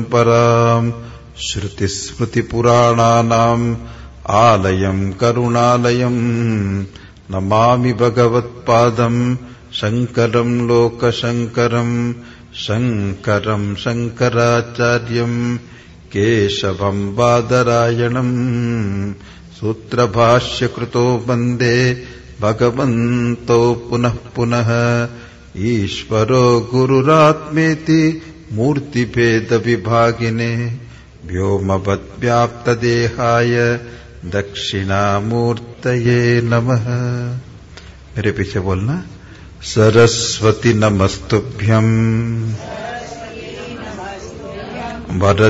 पराम् श्रुतिस्मृतिपुराणानाम् आलयम् करुणालयम् नमामि भगवत्पादम् शङ्करम् लोकशङ्करम् शङ्करम् शङ्कराचार्यम् केशवम् बादरायणम् सूत्रभाष्यकृतो वन्दे भगवन्तो पुनः पुनः ईश्वरो गुरुरात्मेति मूर्तिभेदविभागिने व्योमवद्व्याप्तदेहाय दक्षिणामूर्तये नमः। मेरे पीछे बोलना। सरस्वती नमस्तुभ्यम् वरदे